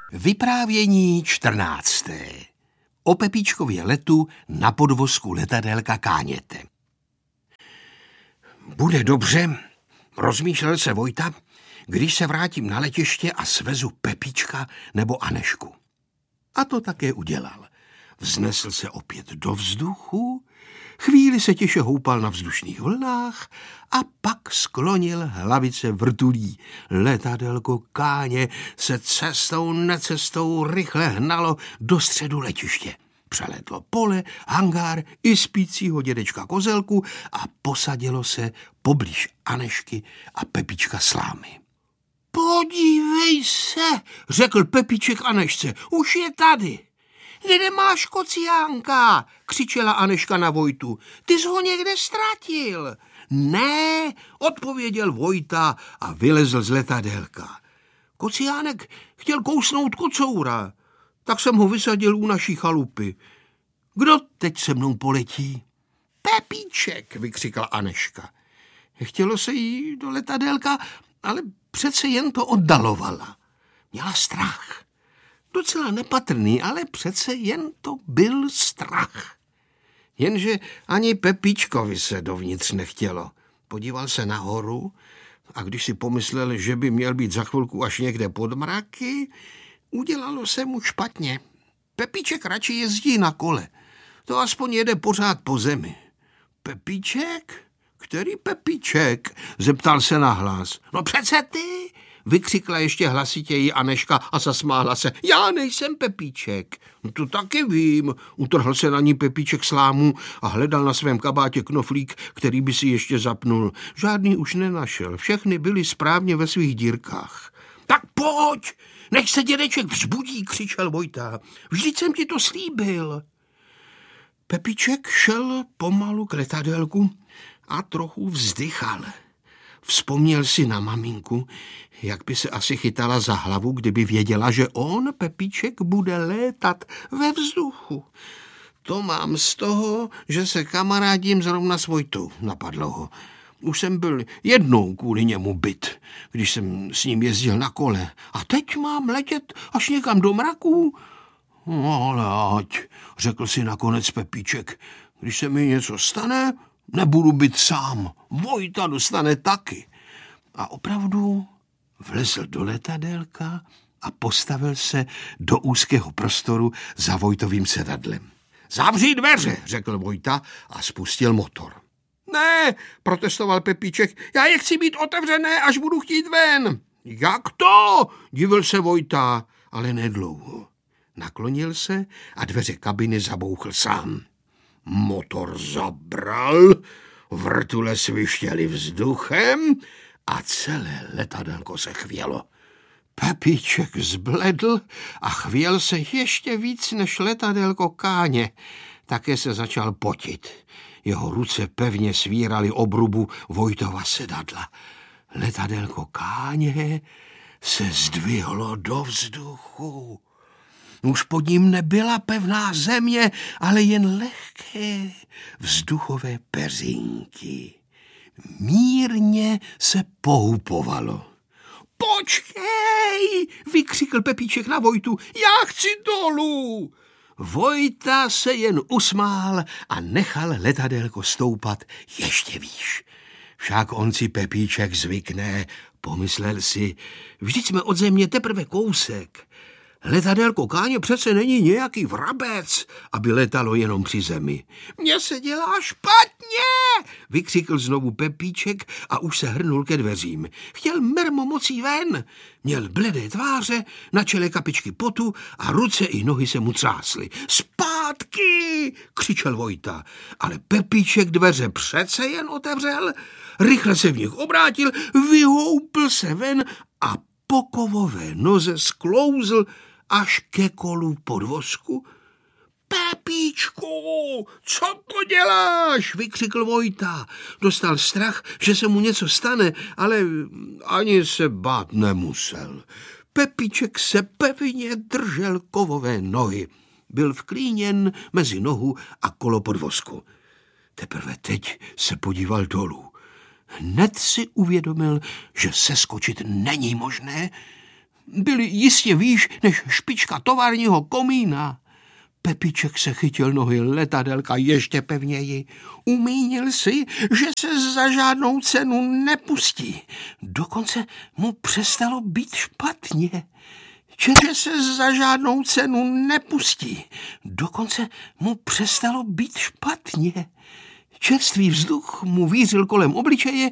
Vyprávění 14. O Pepíčkově letu na podvozku letadélka Káněte. Bude dobře, rozmýšlel se Vojta, když se vrátím na letiště a svezu Pepíčka nebo Anežku. A to také udělal. Vznesl se opět do vzduchu, chvíli se tiše houpal na vzdušných vlnách a pak sklonil hlavice vrtulí. Letadélko Káně se cestou necestou rychle hnalo do středu letiště. Přelétlo pole, hangár i spícího dědečka Kozelku a posadilo se poblíž Anežky a Pepíčka Slámy. Podívej se, řekl Pepíček Anežce, už je tady. Kde máš kociánka? Křičela Anežka na Vojtu. Ty jsi ho někde ztratil. Ne, odpověděl Vojta a vylezl z letadélka. Kociánek chtěl kousnout kocoura, tak jsem ho vysadil u naší chalupy. Kdo teď se mnou poletí? Pepíček, vykřikla Anežka. Chtělo se jí do letadélka, ale přece jen to oddalovala. Měla strach. Docela nepatrný, ale přece jen to byl strach. Jenže ani Pepíčkovi se dovnitř nechtělo. Podíval se nahoru a když si pomyslel, že by měl být za chvilku až někde pod mraky, udělalo se mu špatně. Pepíček radši jezdí na kole. To aspoň jede pořád po zemi. Pepíček? Který Pepíček? Zeptal se nahlas. No přece ty, vykřikla ještě hlasitěji Anežka a zasmála se. Já nejsem Pepíček. No to taky vím. Utrhl se na ní Pepíček Slámu a hledal na svém kabátě knoflík, který by si ještě zapnul. Žádný už nenašel. Všechny byly správně ve svých dírkách. Tak pojď, nech se dědeček vzbudí, křičel Vojta. Vždyť jsem ti to slíbil. Pepíček šel pomalu k letadélku a trochu vzdychal. Vzpomněl si na maminku, jak by se asi chytala za hlavu, kdyby věděla, že on, Pepíček, bude létat ve vzduchu. To mám z toho, že se kamarádím zrovna s Vojtou, napadlo ho. Už jsem byl jednou kvůli němu byt, když jsem s ním jezdil na kole. A teď mám letět až někam do mraků? No, ale ať, řekl si nakonec Pepíček, když se mi něco stane, nebudu být sám. Vojta dostane taky. A opravdu vlezl do letadélka a postavil se do úzkého prostoru za Vojtovým sedadlem. Zavři dveře, řekl Vojta a spustil motor. Ne, protestoval Pepíček, já je chci mít otevřené, až budu chtít ven. Jak to? Divil se Vojta, ale nedlouho. Naklonil se a dveře kabiny zabouchl sám. Motor zabral, vrtule svištěly vzduchem a celé letadélko se chvělo. Pepíček zbledl a chvěl se ještě víc než letadélko Káně. Také se začal potit. Jeho ruce pevně svíraly obrubu Vojtova sedadla. Letadélko Káně se zdvihlo do vzduchu. Už pod ním nebyla pevná země, ale jen lehké vzduchové peřinky. Mírně se pohupovalo. Počkej, vykřikl Pepíček na Vojtu, já chci dolů. Vojta se jen usmál a nechal letadélko stoupat ještě výš. Však on si Pepíček zvykne, pomyslel si, vždyť jsme od země teprve kousek. Letadélko Káně přece není nějaký vrabec, aby letalo jenom při zemi. Mně se dělá špatně, vykřikl znovu Pepíček a už se hrnul ke dveřím. Chtěl mermomocí ven. Měl bledé tváře, na čele kapičky potu a ruce i nohy se mu třásly. Zpátky, křičel Vojta, ale Pepíček dveře přece jen otevřel, rychle se v nich obrátil, vyhoupl se ven a po kovové noze sklouzl až ke kolu podvozku. Pepíčku, co to děláš? Vykřikl Vojta. Dostal strach, že se mu něco stane, ale ani se bát nemusel. Pepíček se pevně držel kovové nohy. Byl vklíněn mezi nohu a kolo podvozku. Teprve teď se podíval dolů. Hned si uvědomil, že seskočit není možné. byli jistě výš než špička továrního komína. Pepíček se chytil nohy letadelka ještě pevněji. Umínil si, že se za žádnou cenu nepustí. Dokonce mu přestalo být špatně. Že se za žádnou cenu nepustí. Dokonce mu přestalo být špatně. Čerstvý vzduch mu vířil kolem obličeje